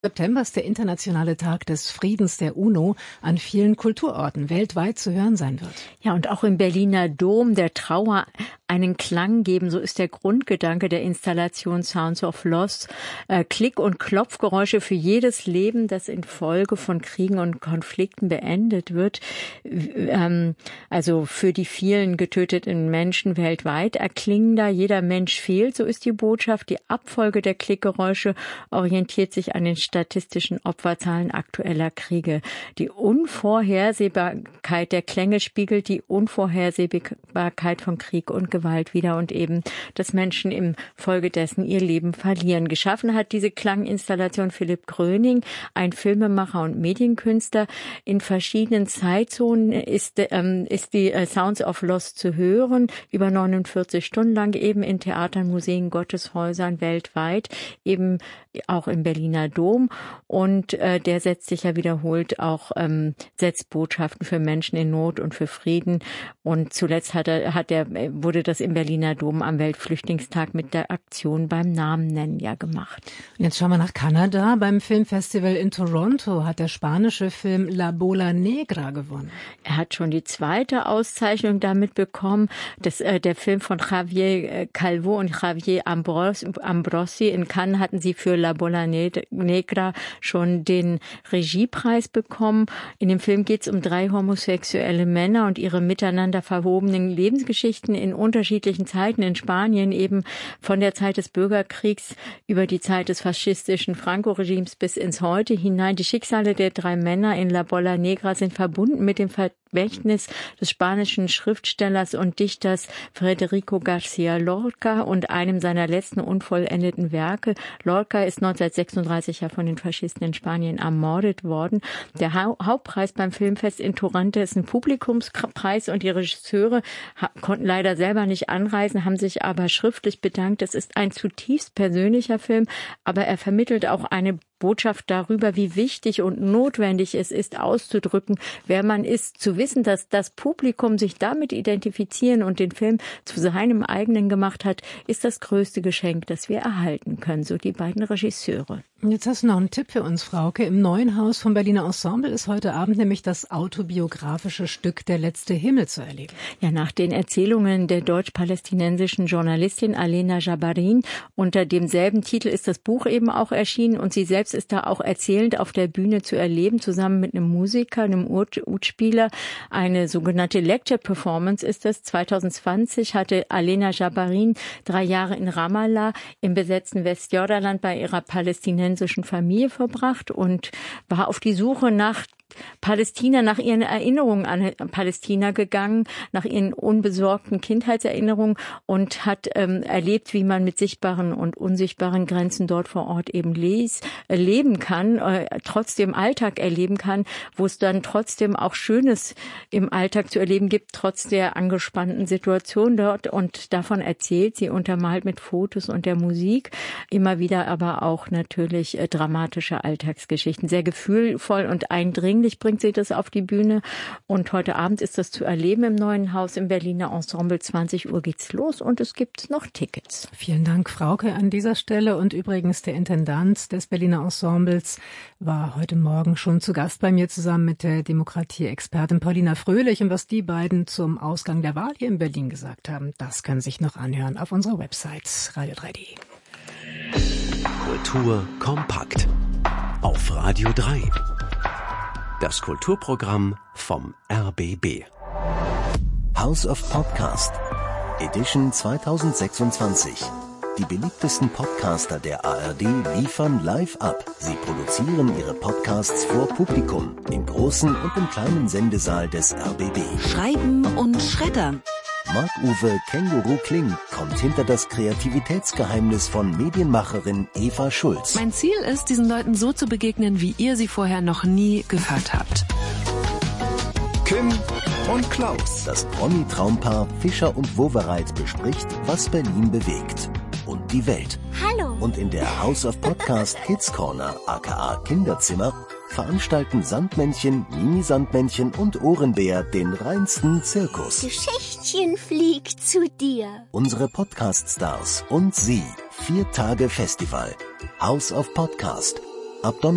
September ist der internationale Tag des Friedens der UNO an vielen Kulturorten weltweit zu hören sein wird. Ja, und auch im Berliner Dom der Trauer einen Klang geben. So ist der Grundgedanke der Installation Sounds of Loss. Klick- und Klopfgeräusche für jedes Leben, das infolge von Kriegen und Konflikten beendet wird. Also für die vielen getöteten Menschen weltweit erklingen da. Jeder Mensch fehlt, so ist die Botschaft. Die Abfolge der Klickgeräusche orientiert sich an den statistischen Opferzahlen aktueller Kriege. Die Unvorhersehbarkeit der Klänge spiegelt die Unvorhersehbarkeit von Krieg und Gewalt wider und eben, dass Menschen im Folge dessen ihr Leben verlieren. Geschaffen hat diese Klanginstallation Philipp Gröning, ein Filmemacher und Medienkünstler. In verschiedenen Zeitzonen ist die Sounds of Loss zu hören, über 49 Stunden lang eben in Theatern, Museen, Gotteshäusern weltweit, eben auch im Berliner Dom. Und der setzt sich ja wiederholt auch, setzt Botschaften für Menschen in Not und für Frieden. Und zuletzt wurde das im Berliner Dom am Weltflüchtlingstag mit der Aktion beim Namen nennen ja gemacht. Und jetzt schauen wir nach Kanada. Beim Filmfestival in Toronto hat der spanische Film La Bola Negra gewonnen. Er hat schon die zweite Auszeichnung damit bekommen. Der Film von Javier Calvo und Javier Ambrosi in Cannes hatten sie für La Bola Negra schon den Regiepreis bekommen. In dem Film geht es um 3 homosexuelle Männer und ihre miteinander verwobenen Lebensgeschichten in unterschiedlichen Zeiten in Spanien, eben von der Zeit des Bürgerkriegs über die Zeit des faschistischen Franco-Regimes bis ins Heute hinein. Die Schicksale der 3 Männer in La Bola Negra sind verbunden mit dem Vermächtnis des spanischen Schriftstellers und Dichters Federico García Lorca und einem seiner letzten unvollendeten Werke. Lorca ist 1936 ja von den Faschisten in Spanien ermordet worden. Der Hauptpreis beim Filmfest in Toronto ist ein Publikumspreis und die Regisseure konnten leider selber nicht anreisen, haben sich aber schriftlich bedankt. Es ist ein zutiefst persönlicher Film, aber er vermittelt auch eine Botschaft darüber, wie wichtig und notwendig es ist, auszudrücken, wer man ist, zu wissen, dass das Publikum sich damit identifizieren und den Film zu seinem eigenen gemacht hat, ist das größte Geschenk, das wir erhalten können, so die beiden Regisseure. Jetzt hast du noch einen Tipp für uns, Frauke. Im Neuen Haus vom Berliner Ensemble ist heute Abend nämlich das autobiografische Stück Der letzte Himmel zu erleben. Ja, nach den Erzählungen der deutsch-palästinensischen Journalistin Alena Jabarin unter demselben Titel ist das Buch eben auch erschienen und sie selbst ist da auch erzählend auf der Bühne zu erleben, zusammen mit einem Musiker, einem Oud-Spieler. Eine sogenannte Lecture Performance ist das. 2020 hatte Alena Jabarin 3 Jahre in Ramallah im besetzten Westjordanland bei ihrer palästinensischen Familie verbracht und war auf die Suche nach Palästina, nach ihren Erinnerungen an Palästina gegangen, nach ihren unbesorgten Kindheitserinnerungen und hat erlebt, wie man mit sichtbaren und unsichtbaren Grenzen dort vor Ort eben leben kann, trotzdem Alltag erleben kann, wo es dann trotzdem auch Schönes im Alltag zu erleben gibt, trotz der angespannten Situation dort. Und davon erzählt sie, untermalt mit Fotos und der Musik, immer wieder aber auch natürlich dramatische Alltagsgeschichten. Sehr gefühlvoll und eindringlich bringt sie das auf die Bühne und heute Abend ist das zu erleben im Neuen Haus im Berliner Ensemble. 20 Uhr geht's los und es gibt noch Tickets. Vielen Dank, Frauke, an dieser Stelle. Und übrigens der Intendant des Berliner Ensembles war heute Morgen schon zu Gast bei mir zusammen mit der Demokratie-Expertin Paulina Fröhlich. Und was die beiden zum Ausgang der Wahl hier in Berlin gesagt haben, das können Sie sich noch anhören auf unserer Website radio3.de. Kultur kompakt auf Radio 3. Das Kulturprogramm vom RBB. House of Podcast Edition 2026. Die beliebtesten Podcaster der ARD liefern live ab. Sie produzieren ihre Podcasts vor Publikum im großen und im kleinen Sendesaal des RBB. Schreiben und schreddern. Marc-Uwe Känguru Kling kommt hinter das Kreativitätsgeheimnis von Medienmacherin Eva Schulz. Mein Ziel ist, diesen Leuten so zu begegnen, wie ihr sie vorher noch nie gehört habt. Kim und Klaus. Das Promi-Traumpaar Fischer und Wowereit bespricht, was Berlin bewegt und die Welt. Hallo. Und in der House of Podcast Kids Corner, aka Kinderzimmer, veranstalten Sandmännchen, Mini-Sandmännchen und Ohrenbär den reinsten Zirkus. Geschichtchen fliegt zu dir. Unsere Podcast-Stars und sie. 4 Tage Festival. House of Podcast. Ab